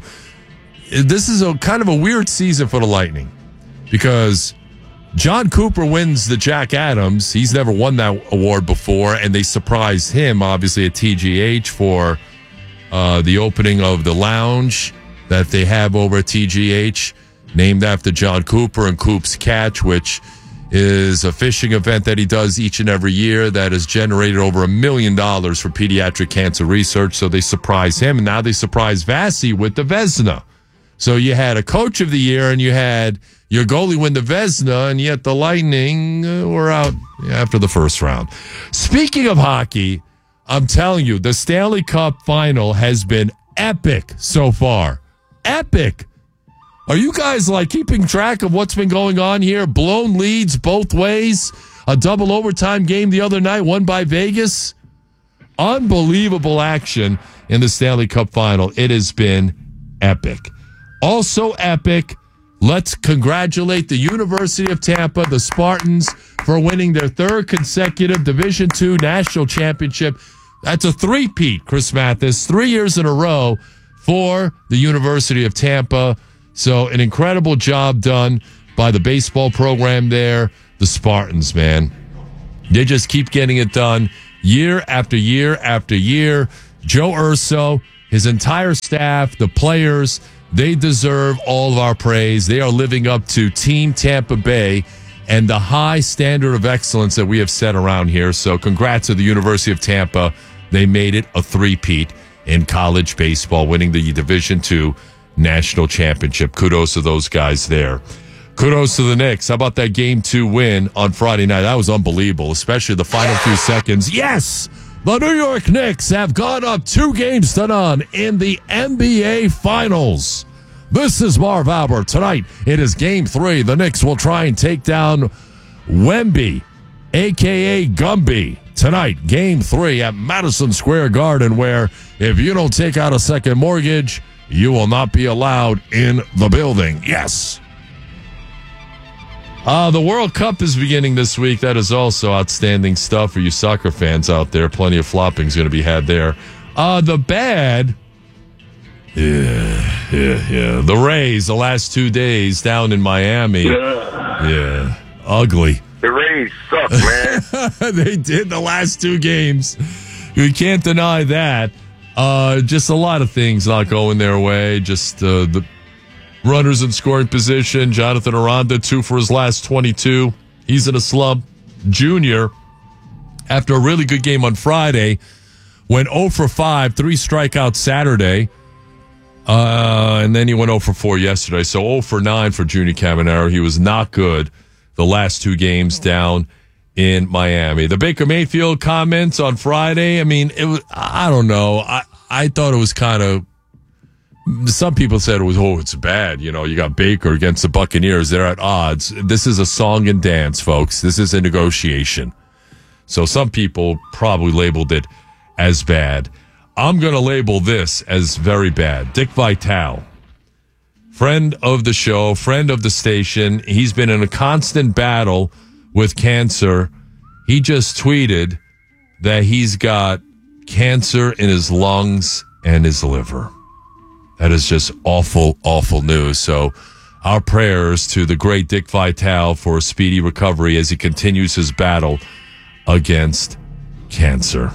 this is a kind of a weird season for the Lightning because John Cooper wins the Jack Adams. He's never won that award before, and they surprised him, obviously, at T G H for uh, the opening of the lounge that they have over at T G H, named after John Cooper and Coop's Catch, which is a fishing event that he does each and every year that has generated over a million dollars for pediatric cancer research. So they surprise him, and now they surprise Vassy with the Vezina. So you had a coach of the year, and you had your goalie win the Vezina, and yet the Lightning uh, were out after the first round. Speaking of hockey, I'm telling you, the Stanley Cup final has been epic so far. Epic. Are you guys like keeping track of what's been going on here? Blown leads both ways. A double overtime game the other night won by Vegas. Unbelievable action in the Stanley Cup final. It has been epic. Also epic, let's congratulate the University of Tampa, the Spartans, for winning their third consecutive Division two national championship. That's a three-peat, Chris Mathis, three years in a row for the University of Tampa. So an incredible job done by the baseball program there. The Spartans, man. They just keep getting it done year after year after year. Joe Urso, his entire staff, the players, they deserve all of our praise. They are living up to Team Tampa Bay and the high standard of excellence that we have set around here. So congrats to the University of Tampa. They made it a three-peat in college baseball, winning the Division two national championship. Kudos to those guys there. Kudos to the Knicks. How about that game two win on Friday night? That was unbelievable, especially the final few seconds. Yes, the New York Knicks have gone up two games to none in the N B A Finals. This is Marv Albert. Tonight, it is game three. The Knicks will try and take down Wemby, a k a. Gumby. Tonight, game three at Madison Square Garden, where if you don't take out a second mortgage, you will not be allowed in the building. Yes. Uh, the World Cup is beginning this week. That is also outstanding stuff for you soccer fans out there. Plenty of flopping is going to be had there. Uh, the bad, yeah, yeah, yeah. The Rays, the last two days down in Miami. Yeah, yeah. Ugly. The Rays suck, man. They did the last two games. You can't deny that. Uh, just a lot of things not going their way. Just uh, the runners in scoring position. Jonathan Aranda, two for his last twenty-two. He's in a slump. Junior, after a really good game on Friday, went oh for five, three strikeouts Saturday. Uh, and then he went oh for four yesterday. So oh for nine for Junior Caminero. He was not good the last two games down in Miami. The Baker Mayfield comments on Friday, I mean, it was, I don't know. I, I thought it was kind of, some people said it was, oh, it's bad. You know, you got Baker against the Buccaneers. They're at odds. This is a song and dance, folks. This is a negotiation. So some people probably labeled it as bad. I'm going to label this as very bad. Dick Vitale, friend of the show, friend of the station. He's been in a constant battle with cancer. He just tweeted that he's got cancer in his lungs and his liver. That is just awful, awful news. So our prayers to the great Dick Vitale for a speedy recovery as he continues his battle against cancer.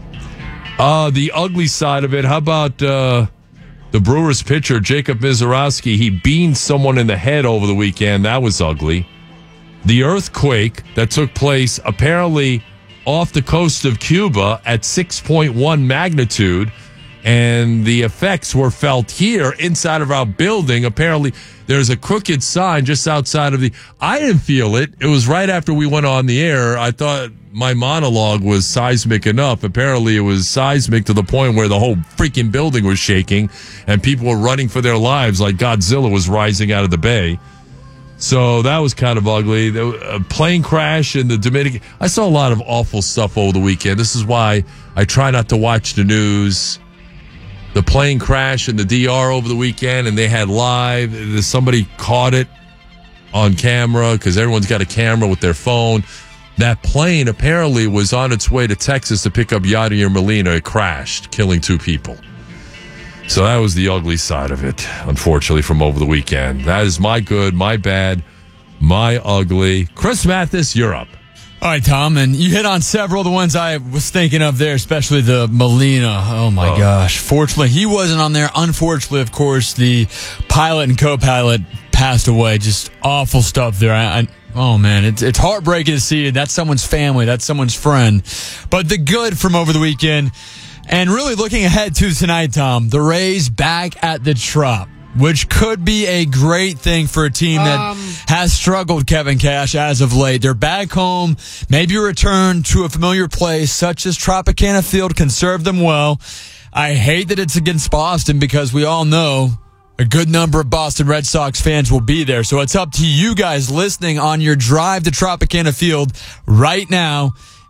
Uh, the ugly side of it, how about uh, the Brewers pitcher, Jacob Mizorowski? He beamed someone in the head over the weekend. That was ugly. The earthquake that took place apparently off the coast of Cuba at six point one magnitude, and the effects were felt here inside of our building. Apparently, there's a crooked sign just outside of the... I didn't feel it. It was right after we went on the air. I thought my monologue was seismic enough. Apparently, it was seismic to the point where the whole freaking building was shaking, and people were running for their lives like Godzilla was rising out of the bay. So that was kind of ugly. A plane crash in the Dominican. I saw a lot of awful stuff over the weekend. This is why I try not to watch the news. The plane crash in the D R over the weekend, and they had live. Somebody caught it on camera because everyone's got a camera with their phone. That plane apparently was on its way to Texas to pick up Yadier Molina. It crashed, killing two people. So that was the ugly side of it, unfortunately, from over the weekend. That is my good, my bad, my ugly. Chris Mathis, you're up. All right, Tom, and you hit on several of the ones I was thinking of there, especially the Molina. Oh, my oh. gosh. Fortunately, he wasn't on there. Unfortunately, of course, the pilot and co-pilot passed away. Just awful stuff there. I, I Oh, man, it's it's heartbreaking to see it. That's someone's family. That's someone's friend. But the good from over the weekend, and really looking ahead to tonight, Tom, the Rays back at the Trop, which could be a great thing for a team that um, has struggled, Kevin Cash, as of late. They're back home, maybe return to a familiar place such as Tropicana Field can serve them well. I hate that it's against Boston because we all know a good number of Boston Red Sox fans will be there. So it's up to you guys listening on your drive to Tropicana Field right now.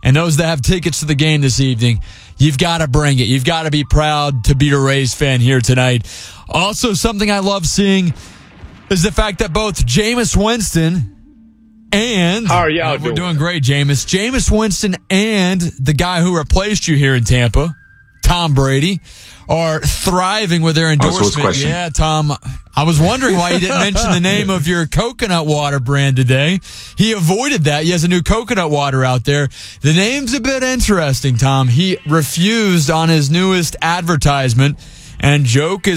and those that have tickets to the game this evening, you've got to bring it. You've got to be proud to be a Rays fan here tonight. Also, something I love seeing is the fact that both Jameis Winston and how are y'all uh, we're doing? doing great, Jameis. Jameis Winston and the guy who replaced you here in Tampa, Tom Brady, are thriving with their endorsement. Oh, so yeah, Tom, I was wondering why you didn't mention the name of your coconut water brand today. He avoided that. He has a new coconut water out there. The name's a bit interesting, Tom. He refused on his newest advertisement, and joke is